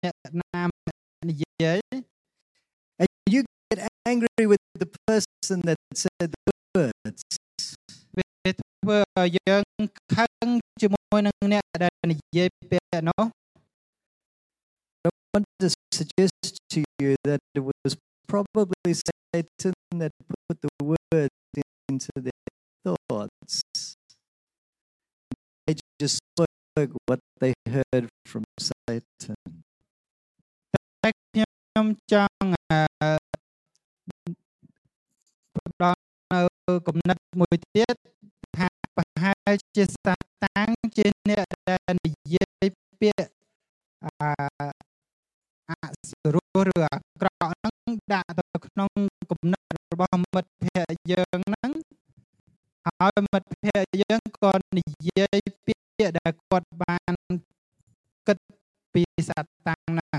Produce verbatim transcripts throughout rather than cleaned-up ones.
អ្នកណានិយាយ and you get angry with the person that said the words. វាធ្វើឲ្យយើងខឹងជាមួយនឹងអ្នកដែលនិយាយពាក្យនោះ I want to suggest to you that it was probably Satan that put the words into their thoughts. They just spoke what they heard from Satan. តែខ្ញុំចង់ផ្ដល់នៅគំនិតមួយទៀតថាប្រហែលជាសាតាំងជាអ្នកដែលនិយាយពាក្យអអសុរោះឬអាក្រក់ហ្នឹងដាក់ទៅក្នុងគំនិតរបស់មិត្តភ័ក្តិយើងហ្នឹងហើយមិត្តភ័ក្តិយើងក៏និយាយពាក្យដែលគាត់បានគិតពីសាតាំងហ្នឹង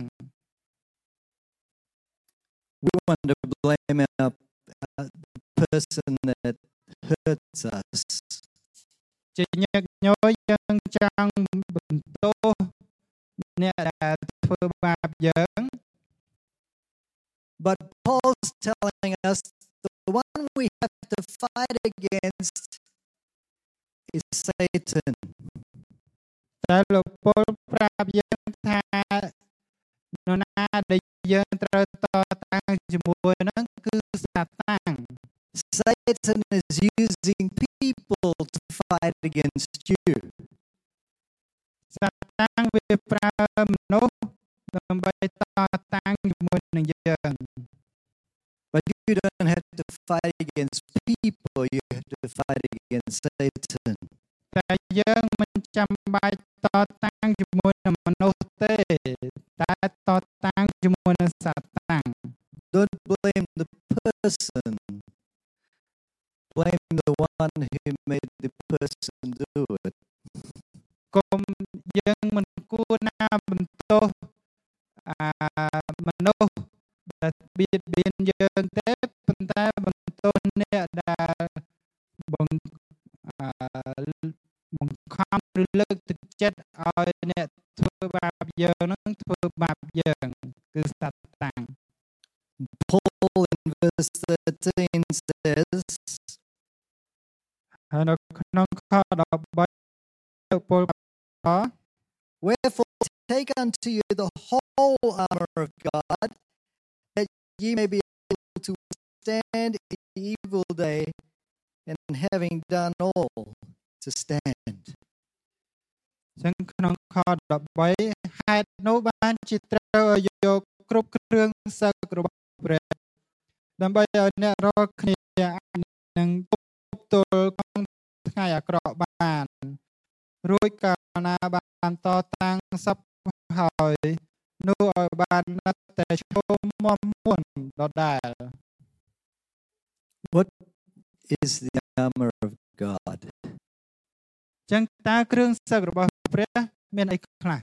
We want to blame our, uh, the person that hurts us. ជាញឹកញយយើងចង់បន្ទោសអ្នកដែលធ្វើបាបយើង But Paul's telling us the one we have to fight against is Satan. តែលោកពលប្រាប់យើងថានរណាដែលយើងត្រូវតតាំងជាមួយនឹងគឺសាតាំង Satan is using people to fight against you. សាតាំងវាប្រើមនុស្សដើម្បីតតាំងជាមួយនឹងយើង But you don't have to fight against people, you have to fight against Satan. តែយើងមិនចាំបាច់តតាំងជាមួយនឹងមនុស្សទេតែតតាំងជាមួយនឹងសាតាំង Don't blame the person. Blame the one who made the person do it. កុំយើងមិនគួរណាបន្ទោសអាមនុស្សដែលបៀតបៀនយើងទេប៉ុន្តែបន្ទោសអ្នកដែលបង្អបង្ខំឬលើកទឹកចិត្តឲ្យអ្នកធ្វើបាបយើងនឹងធ្វើបាបយើងគឺសាតាំង Paul in verse thirteen says, ហើយនៅក្នុងខ13ពល Wherefore take unto you the whole armor of God, that ye may be able to withstand in the evil day, and having done all, to stand. ចឹងក្នុងខ13ហេតុនោះបានជាត្រូវឲ្យយកគ្រប់គ្រឿងសឹករបស់ព្រះដើម្បីឲ្យអ្នករាល់គ្នាអាចនឹងទប់ទល់ក្នុងថ្ងៃអាក្រក់បានរួចកាលណាបានតតាំងសពហើយនោះឲ្យបាននៅតែឈរមាំមួនដដែល What is the armor of God? ចឹងតើគ្រឿងសឹករបស់ព្រះមានអីខ្លះ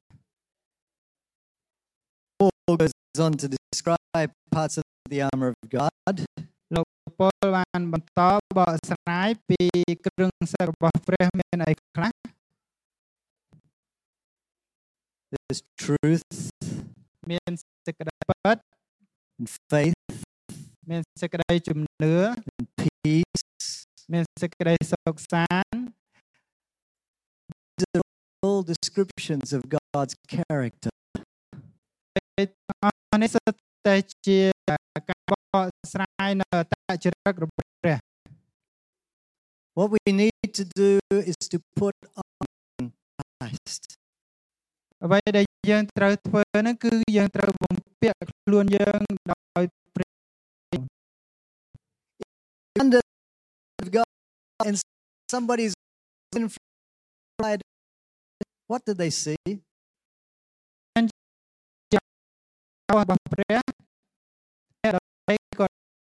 Paul goes on to describe parts of the armor of God. លោកពលបានបន្តបកស្រាយពីគ្រឿងសឹករបស់ព្រះមានអីខ្លះ There's truth, មានសេចក្តីពិត and faith, មានសេចក្តីជំនឿ and peace. មានសេចក្តីសុខសាន្ត These are all descriptions of God's character. អស់នេះសុទ្ធតែជាការបកស្រាយនៅអត្តចរិតរបស់ព្រះ What we need to do is to put on Christ. អ្វីដែលយើងត្រូវធ្វើនោះគឺយើងត្រូវបំពាក់ខ្លួនយើងដោយព្រះ Under of God and somebody's in front, what do they see? របស់ព្រះអ្នកដទៃក៏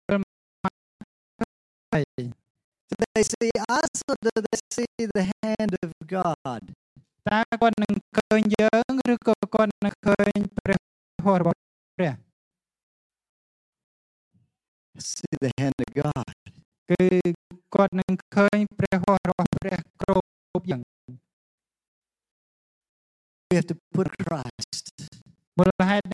Do they see us or do they see the hand of God? តើគាត់នឹងឃើញយើងឬក៏គាត់នឹងឃើញព្រះហស្ថរបស់ព្រះ See the hand of God. គឺគាត់នឹងឃើញព្រះហស្ថរបស់ព្រះគ្រប់យ៉ាង We have to put Christ. មូលហេតុ